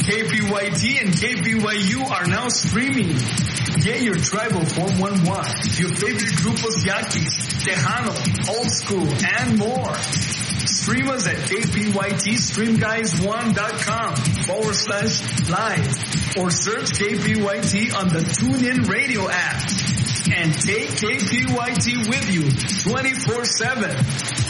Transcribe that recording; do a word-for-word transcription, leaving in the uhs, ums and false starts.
K P Y T and K P Y U are now streaming. Get your tribal four one one, your favorite grupos Yaquis, Tejano, Old School, and more. Stream us at K P Y T stream guys one dot com forward slash live or search K P Y T on the TuneIn Radio app. And take K P Y T with you twenty-four seven.